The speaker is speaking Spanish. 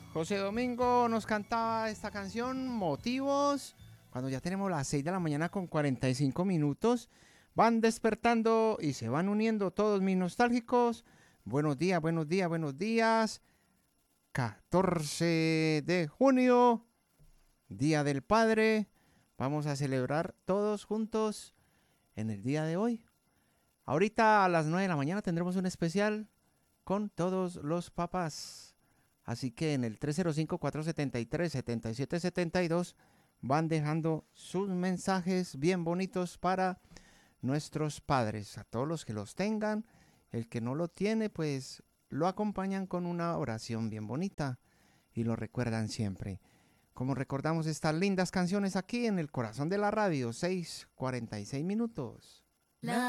José Domingo nos cantaba esta canción, Motivos, cuando ya tenemos las 6 de la mañana con 45 minutos. Van despertando y se van uniendo todos mis nostálgicos. Buenos días, buenos días, buenos días. 14 de junio, Día del Padre. Vamos a celebrar todos juntos en el día de hoy. Ahorita a las 9 de la mañana tendremos un especial con todos los papás. Así que en el 305-473-7772 van dejando sus mensajes bien bonitos para nuestros padres. A todos los que los tengan, el que no lo tiene, pues lo acompañan con una oración bien bonita y lo recuerdan siempre. Como recordamos estas lindas canciones aquí en el corazón de la radio, 6:46 minutos.